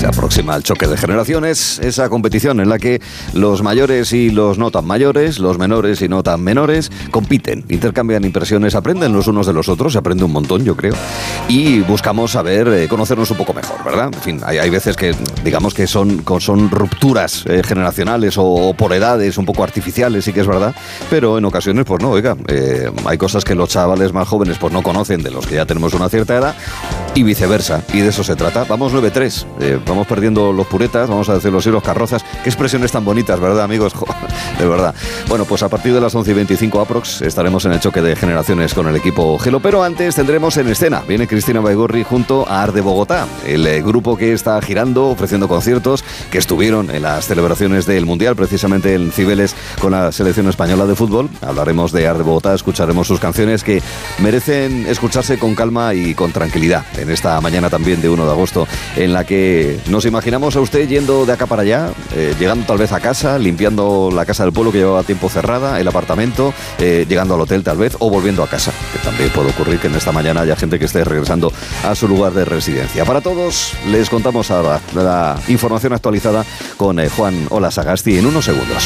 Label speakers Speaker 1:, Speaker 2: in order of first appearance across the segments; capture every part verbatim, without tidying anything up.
Speaker 1: Se aproxima el choque de generaciones, esa competición en la que los mayores y los no tan mayores, los menores y no tan menores, compiten, intercambian impresiones, aprenden los unos de los otros, se aprende un montón, yo creo, y buscamos saber, eh, conocernos un poco mejor, ¿verdad? En fin, hay, hay veces que, digamos que son, son rupturas eh, generacionales o, o por edades un poco artificiales, sí que es verdad, pero en ocasiones, pues no, oiga, eh, hay cosas que los chavales más jóvenes pues no conocen de los que ya tenemos una cierta edad, y viceversa, y de eso se trata. Vamos nueve tres, eh, vamos perdiendo los puretas, vamos a decirlo así, los carrozas. Qué expresiones tan bonitas, ¿verdad, amigos? De verdad. Bueno, pues a partir de las once y veinticinco aprox estaremos en el choque de generaciones con el equipo Gelo, pero antes tendremos en escena, viene Cristina Baigorri junto a Arde Bogotá, el eh, grupo que está girando, ofreciendo conciertos, que estuvieron en las celebraciones del Mundial, precisamente en Cibeles con la selección española de fútbol. Hablaremos de Arde Bogotá, escucharemos sus canciones que merecen escucharse con calma y con tranquilidad en esta mañana también de uno de agosto, en la que nos imaginamos a usted yendo de acá para allá, eh, llegando tal vez a casa, limpiando la casa del pueblo que llevaba tiempo cerrada, el apartamento, eh, llegando al hotel tal vez, o volviendo a casa, que también puede ocurrir que en esta mañana haya gente que esté regresando a su lugar de residencia. Para todos, les contamos ahora la información actualizada con eh, Juan Ola Sagasti en unos segundos.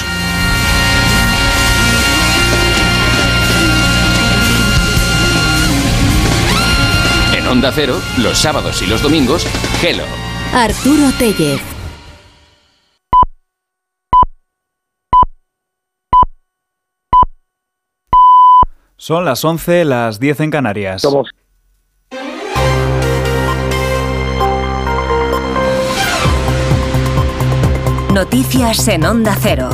Speaker 2: Onda Cero, los sábados y los domingos, Gelo.
Speaker 3: Arturo Tellez.
Speaker 4: Son las once, las diez en Canarias.
Speaker 5: Somos.
Speaker 3: Noticias en Onda Cero.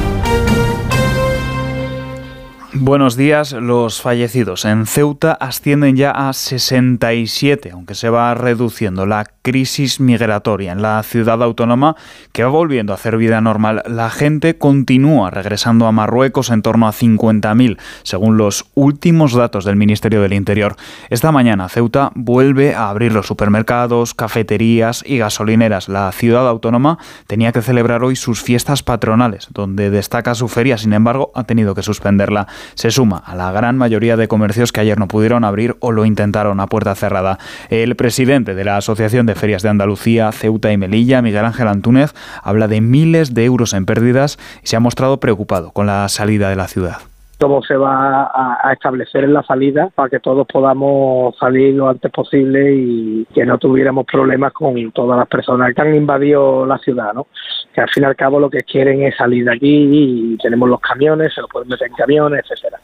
Speaker 4: Buenos días. Los fallecidos en Ceuta ascienden ya a sesenta y siete, aunque se va reduciendo la crisis migratoria en la ciudad autónoma, que va volviendo a hacer vida normal. La gente continúa regresando a Marruecos, en torno a cincuenta mil, según los últimos datos del Ministerio del Interior. Esta mañana Ceuta vuelve a abrir los supermercados, cafeterías y gasolineras. La ciudad autónoma tenía que celebrar hoy sus fiestas patronales, donde destaca su feria, sin embargo, ha tenido que suspenderla. Se suma a la gran mayoría de comercios que ayer no pudieron abrir o lo intentaron a puerta cerrada. El presidente de la Asociación de Ferias de Andalucía, Ceuta y Melilla, Miguel Ángel Antúnez, habla de miles de euros en pérdidas y se ha mostrado preocupado con la salida de la ciudad.
Speaker 5: Cómo se va a, a establecer en la salida para que todos podamos salir lo antes posible y que no tuviéramos problemas con todas las personas que han invadido la ciudad, ¿no? Que al fin y al cabo lo que quieren es salir de aquí y tenemos los camiones, se los pueden meter en camiones, etcétera.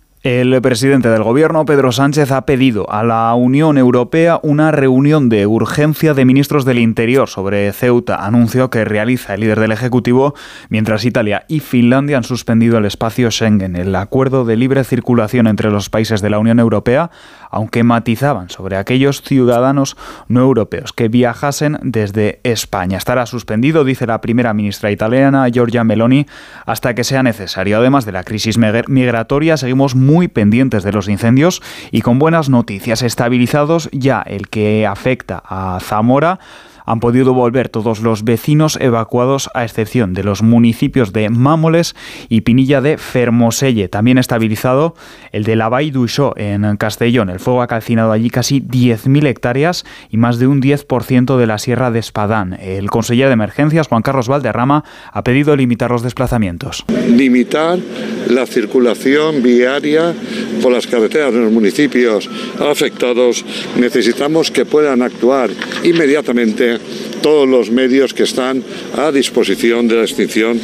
Speaker 4: El presidente del Gobierno, Pedro Sánchez, ha pedido a la Unión Europea una reunión de urgencia de ministros del Interior sobre Ceuta, anuncio que realiza el líder del Ejecutivo, mientras Italia y Finlandia han suspendido el espacio Schengen, el acuerdo de libre circulación entre los países de la Unión Europea, aunque matizaban sobre aquellos ciudadanos no europeos que viajasen desde España. Estará suspendido, dice la primera ministra italiana, Giorgia Meloni, hasta que sea necesario. Además de la crisis migratoria, seguimos muy pendientes de los incendios y con buenas noticias. Estabilizados ya el que afecta a Zamora, han podido volver todos los vecinos evacuados, a excepción de los municipios de Mámoles y Pinilla de Fermoselle. También estabilizado el de la Vall d'Uixó, en Castellón. El fuego ha calcinado allí casi diez mil hectáreas y más de un diez por ciento de la Sierra de Espadán. El consejero de Emergencias, Juan Carlos Valderrama, ha pedido limitar los desplazamientos.
Speaker 6: Limitar la circulación viaria por las carreteras de los municipios afectados. Necesitamos que puedan actuar inmediatamente todos los medios que están a disposición de la extinción.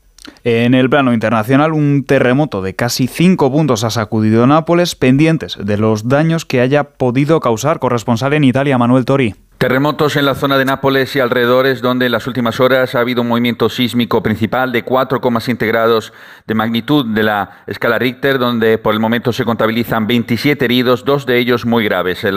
Speaker 4: En el plano internacional, un terremoto de casi cinco puntos ha sacudido Nápoles, pendientes de los daños que haya podido causar. Corresponsal en Italia, Manuel Tori.
Speaker 7: Terremotos en la zona de Nápoles y alrededores, donde en las últimas horas ha habido un movimiento sísmico principal de cuatro coma siete grados de magnitud de la escala Richter, donde por el momento se contabilizan veintisiete heridos, dos de ellos muy graves.